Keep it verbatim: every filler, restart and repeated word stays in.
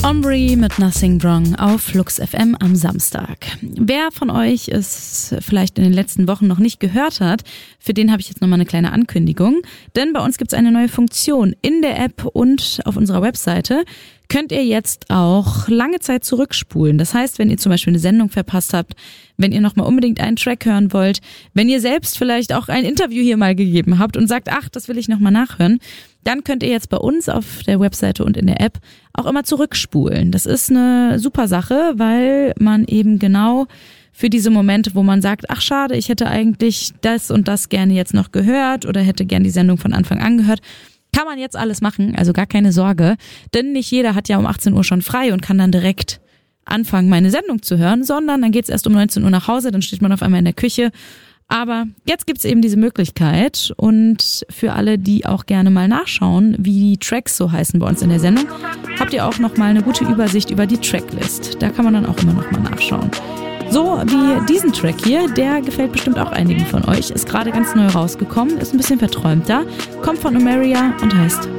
Ombre mit Nothing Wrong auf Flux F M am Samstag. Wer von euch es vielleicht in den letzten Wochen noch nicht gehört hat, für den habe ich jetzt nochmal eine kleine Ankündigung. Denn bei uns gibt es eine neue Funktion in der App und auf unserer Webseite. Könnt ihr jetzt auch lange Zeit zurückspulen. Das heißt, wenn ihr zum Beispiel eine Sendung verpasst habt, wenn ihr nochmal unbedingt einen Track hören wollt, wenn ihr selbst vielleicht auch ein Interview hier mal gegeben habt und sagt, ach, das will ich nochmal nachhören, dann könnt ihr jetzt bei uns auf der Webseite und in der App auch immer zurückspulen. Das ist eine super Sache, weil man eben genau für diese Momente, wo man sagt, ach schade, ich hätte eigentlich das und das gerne jetzt noch gehört oder hätte gerne die Sendung von Anfang an gehört, kann man jetzt alles machen, also gar keine Sorge, denn nicht jeder hat ja um achtzehn Uhr schon frei und kann dann direkt anfangen, meine Sendung zu hören, sondern dann geht's erst um neunzehn Uhr nach Hause, dann steht man auf einmal in der Küche. Aber jetzt gibt's eben diese Möglichkeit und für alle, die auch gerne mal nachschauen, wie die Tracks so heißen bei uns in der Sendung, habt ihr auch nochmal eine gute Übersicht über die Tracklist. Da kann man dann auch immer nochmal nachschauen. So wie diesen Track hier, der gefällt bestimmt auch einigen von euch, ist gerade ganz neu rausgekommen, ist ein bisschen verträumter, kommt von Omeria und heißt